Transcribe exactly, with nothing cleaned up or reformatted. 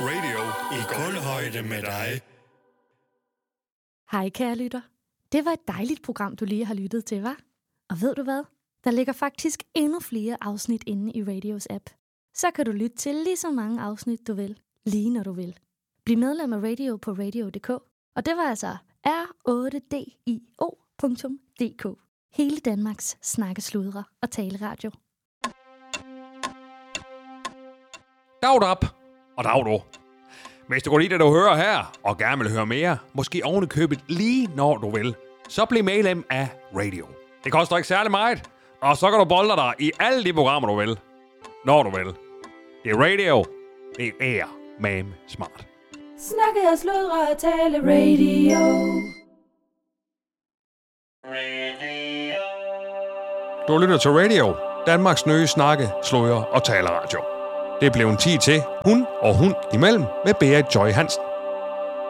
Radio i kulhøjde med dig. Hej kære lytter. Det var et dejligt program, du lige har lyttet til, hva'? Og ved du hvad? Der ligger faktisk endnu flere afsnit inde i Radios app. Så kan du lytte til lige så mange afsnit, du vil, lige når du vil. Bliv medlem af Radio på radio punktum d k. Og det var altså r otte d i o punktum d k. Hele Danmarks snakkesludre og taleradio. Dagdrap og dagdro. Hvis du går lige det, du hører her, og gerne vil høre mere, måske ovenikøbet lige når du vil, så bliv medlem af Radio. Det koster ikke særlig meget, og så kan du bolde dig i alle de programmer, du vil. Når du vil. Det er Radio. Det er mame smart. Snakke og sludre og tale radio. Radio. Du lytter til Radio. Danmarks nye snakke, sludre og taleradio. Det blev en ti til hun og hun imellem med Berit Joy Hansen.